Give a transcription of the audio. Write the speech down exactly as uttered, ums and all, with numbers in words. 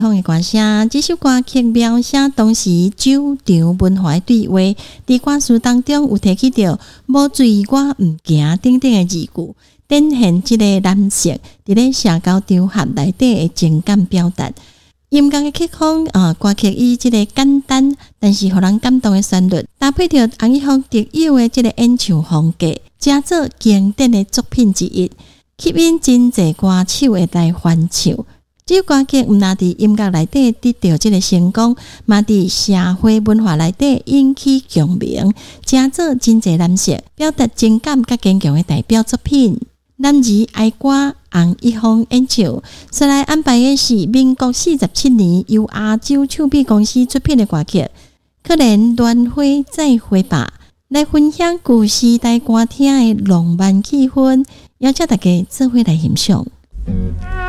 风的歌声，这首歌曲描写当时酒场文化的对话，在歌词当中有提起到“无醉我毋行”等等的字句，展现这个男性伫咧社交场合内底的情感表达。音乐的曲风啊，歌曲以这个简单但是互人感动的旋律，搭配着红一方特有的这个演唱风格，加做经典的作品之一，吸引真侪歌手会来翻唱。这首歌曲毋但伫音乐内底得到这个成功，嘛伫社会文化内底引起共鸣，加做真侪男性表达情感甲坚强的代表作品。男儿爱歌红一方演唱，所来安排的是民国四十七年由亚洲唱片公司出品的歌曲《可能鸾花再会吧》，来分享旧时代歌厅的浪漫气氛，邀请大家做伙来欣赏。